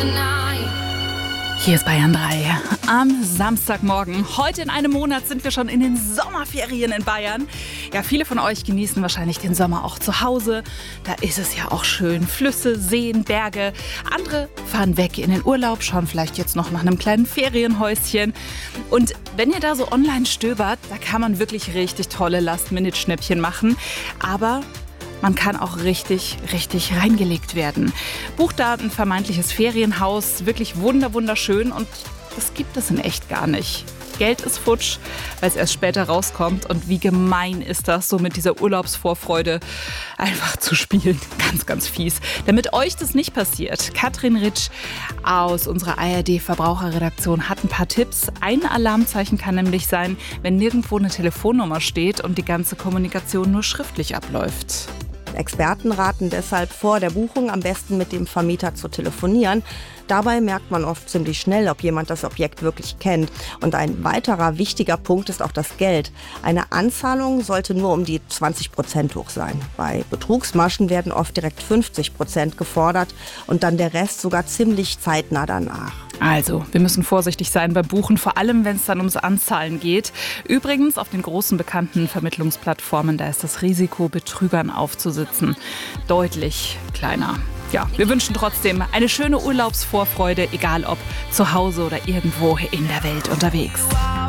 Hier ist Bayern 3 am Samstagmorgen. Heute in einem Monat sind wir schon in den Sommerferien in Bayern. Ja, viele von euch genießen wahrscheinlich den Sommer auch zu Hause. Da ist es ja auch schön. Flüsse, Seen, Berge. Andere fahren weg in den Urlaub, schauen vielleicht jetzt noch nach einem kleinen Ferienhäuschen. Und wenn ihr da so online stöbert, da kann man wirklich richtig tolle Last-Minute-Schnäppchen machen. Aber man kann auch richtig reingelegt werden. Bucht da ein vermeintliches Ferienhaus, wirklich wunderschön, und das gibt es in echt gar nicht. Geld ist futsch, weil es erst später rauskommt, und wie gemein ist das, so mit dieser Urlaubsvorfreude einfach zu spielen. Ganz fies. Damit euch das nicht passiert, Katrin Ritsch aus unserer ARD-Verbraucherredaktion hat ein paar Tipps. Ein Alarmzeichen kann nämlich sein, wenn nirgendwo eine Telefonnummer steht und die ganze Kommunikation nur schriftlich abläuft. Experten raten deshalb vor der Buchung am besten mit dem Vermieter zu telefonieren. Dabei merkt man oft ziemlich schnell, ob jemand das Objekt wirklich kennt. Und ein weiterer wichtiger Punkt ist auch das Geld. Eine Anzahlung sollte nur um die 20% hoch sein. Bei Betrugsmaschen werden oft direkt 50% gefordert und dann der Rest sogar ziemlich zeitnah danach. Also, wir müssen vorsichtig sein beim Buchen, vor allem wenn es dann ums Anzahlen geht. Übrigens, auf den großen bekannten Vermittlungsplattformen, da ist das Risiko, Betrügern aufzusitzen, deutlich kleiner. Ja, wir wünschen trotzdem eine schöne Urlaubsvorfreude, egal ob zu Hause oder irgendwo in der Welt unterwegs.